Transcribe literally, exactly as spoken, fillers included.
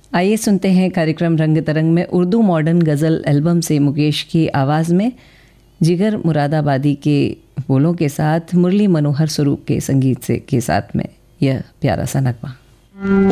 आइए सुनते हैं कार्यक्रम रंग तरंग में उर्दू मॉडर्न गज़ल एल्बम से मुकेश की आवाज़ में जिगर मुरादाबादी के बोलों के साथ मुरली मनोहर स्वरूप के संगीत से के साथ में यह प्यारा सा नगमा।